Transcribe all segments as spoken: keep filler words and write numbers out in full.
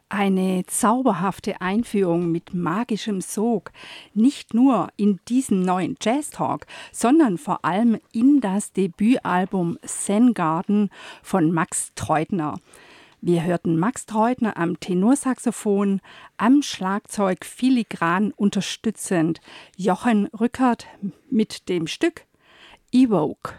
Eine zauberhafte Einführung mit magischem Sog, nicht nur in diesen neuen Jazz Talk, sondern vor allem in das Debütalbum Zen Garden von Max Teubner. Wir hörten Max Teubner am Tenorsaxophon, am Schlagzeug filigran unterstützend Jochen Rückert mit dem Stück Evoke.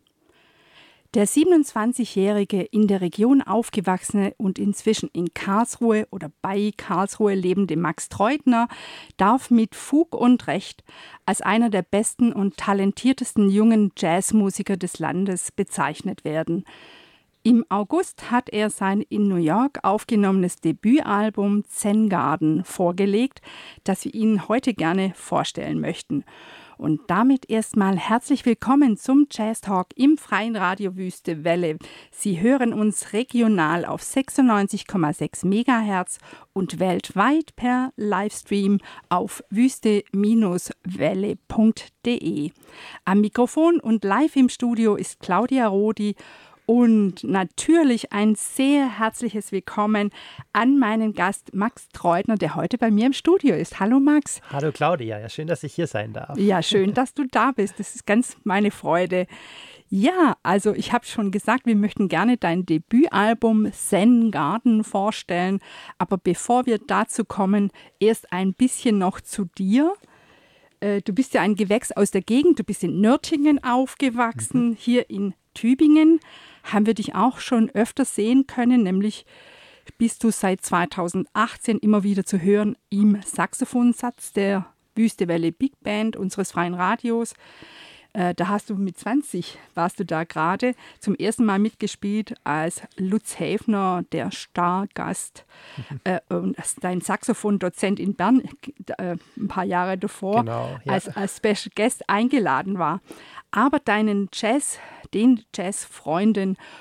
Der siebenundzwanzigjährige, in der Region aufgewachsene und inzwischen in Karlsruhe oder bei Karlsruhe lebende Max Teubner darf mit Fug und Recht als einer der besten und talentiertesten jungen Jazzmusiker des Landes bezeichnet werden. Im August hat er sein in New York aufgenommenes Debütalbum Zen Garden vorgelegt, das wir Ihnen heute gerne vorstellen möchten. Und damit erstmal herzlich willkommen zum Jazz Talk im freien Radio Wüste Welle. Sie hören uns regional auf sechsundneunzig Komma sechs Megahertz und weltweit per Livestream auf wüste Welle punkt de. Am Mikrofon und live im Studio ist Claudia Rodi. Und natürlich ein sehr herzliches Willkommen an meinen Gast Max Teubner, der heute bei mir im Studio ist. Hallo Max. Hallo Claudia, ja, schön, dass ich hier sein darf. Ja, schön, dass du da bist. Das ist ganz meine Freude. Ja, also ich habe schon gesagt, wir möchten gerne dein Debütalbum Zen Garden vorstellen. Aber bevor wir dazu kommen, erst ein bisschen noch zu dir. Du bist ja ein Gewächs aus der Gegend, du bist in Nürtingen aufgewachsen, mhm. hier in Tübingen. Haben wir dich auch schon öfter sehen können, nämlich bist du seit zweitausendachtzehn immer wieder zu hören im Saxophonsatz der Wüste Welle Big Band unseres freien Radios. Äh, da hast du mit zwanzig, warst du da gerade, zum ersten Mal mitgespielt als Lutz Häfner, der Stargast mhm. äh, und dein Saxophondozent in Bern äh, ein paar Jahre davor genau, ja. als, als Special Guest eingeladen war. Aber deinen Jazz, den Jazzfreunden